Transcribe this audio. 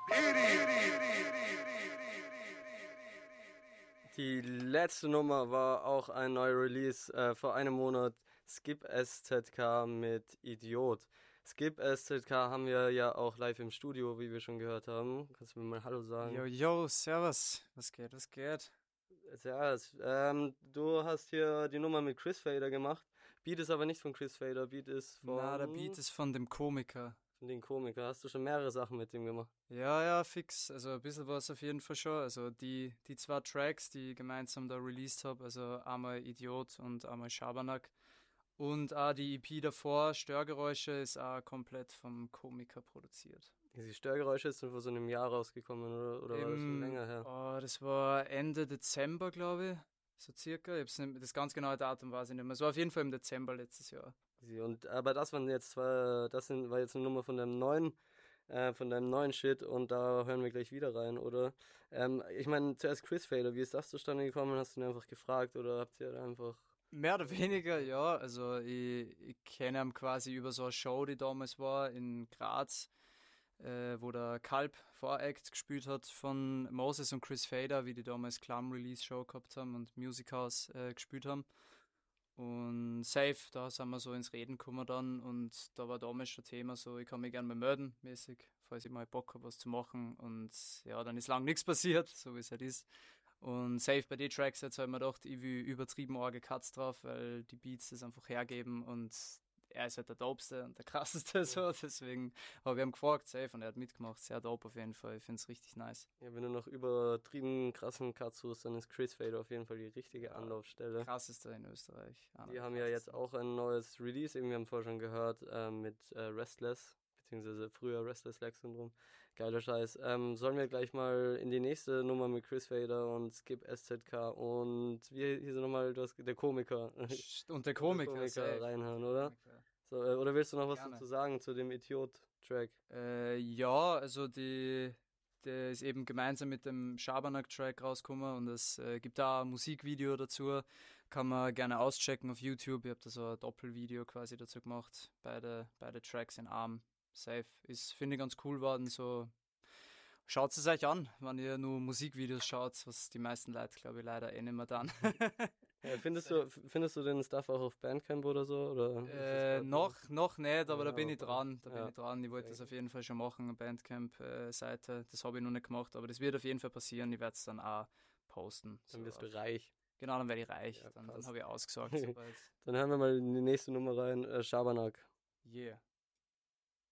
Die letzte Nummer war auch ein neuer Release vor einem Monat. Skip SZK mit Idiot. Skip SZK haben wir ja auch live im Studio, wie wir schon gehört haben. Kannst du mir mal Hallo sagen? Yo, yo, servus. Was geht, was geht? Ja, du hast hier die Nummer mit Chris Fader gemacht. Beat ist aber nicht von Chris Fader, Beat ist Na, der Beat ist von dem Komiker. von den Komiker. Hast du schon mehrere Sachen mit dem gemacht? Ja, ja, fix. Also ein bisschen was auf jeden Fall schon. Also die zwei Tracks, die ich gemeinsam da released habe, also einmal Idiot und einmal Schabernack. Und auch die EP davor, Störgeräusche, ist auch komplett vom Komiker produziert. Die Störgeräusche sind vor so einem Jahr rausgekommen, oder war das schon länger her? Das war Ende Dezember, glaube ich. So circa. Ich hab's nicht, das ganz genaue Datum weiß ich nicht mehr. Es war auf jeden Fall im Dezember letztes Jahr. Aber das waren jetzt zwar, war jetzt eine Nummer von deinem neuen Shit und da hören wir gleich wieder rein, oder? Ich meine, zuerst Chris Fader, wie ist das zustande gekommen? Hast du ihn einfach gefragt oder habt ihr da einfach. Mehr oder weniger, ja. Also ich kenne ihn quasi über so eine Show, die damals war in Graz, wo der Kalb Voract gespielt hat von Moses und Chris Fader, wie die damals Clam Release Show gehabt haben und Music House gespielt haben. Und safe, da sind wir so ins Reden gekommen dann und da war damals schon Thema so, ich kann mich gerne mal melden, mäßig, falls ich mal Bock habe, was zu machen. Und ja, dann ist lang nichts passiert, so wie es halt ist. Und safe bei den Tracks jetzt habe ich mir gedacht, ich will übertrieben arge Cuts drauf, weil die Beats das einfach hergeben und er ist halt der Dopeste und der krasseste so, deswegen habe ich ihm gefragt, safe, und er hat mitgemacht, sehr dope auf jeden Fall, ich finde es richtig nice. Ja, wenn du noch übertrieben krassen Cuts suchst, dann ist Chris Fader auf jeden Fall die richtige Anlaufstelle. Krasseste in Österreich. Die haben ja jetzt auch ein neues Release, irgendwie haben wir vorher schon gehört, mit Restless, beziehungsweise früher Restless Leg Syndrome. Geiler Scheiß. Sollen wir gleich mal in die nächste Nummer mit Chris Fader und Skip SZK und wie hieß er nochmal, der Komiker. Und der Komiker, safe. Reinhören, oder? Komiker. So, oder willst du noch was Gerne. dazu sagen zu dem Idiot-Track? Ja, also der ist eben gemeinsam mit dem Schabernack-Track rausgekommen und es gibt da ein Musikvideo dazu, kann man gerne auschecken auf YouTube. Ich habe da so ein Doppelvideo quasi dazu gemacht, beide Tracks in einem. Safe ist, finde ich, ganz cool worden. So, schaut es euch an, wenn ihr nur Musikvideos schaut, was die meisten Leute, glaube ich, leider nicht mehr dann. Ja, findest du den Stuff auch auf Bandcamp oder so? Oder Noch nicht, aber Ja, da bin ich aber- dran. Da bin ja, ich dran. Ich wollte das auf jeden Fall schon machen, eine Bandcamp-Seite. Das habe ich noch nicht gemacht, aber das wird auf jeden Fall passieren. Ich werde es dann auch posten. Dann So wirst du auf- reich. Genau, dann werde ich reich. Ja, Dann passt. habe ich ausgesorgt. Sobald. Dann hören wir mal in die nächste Nummer rein, Schabernack. Yeah.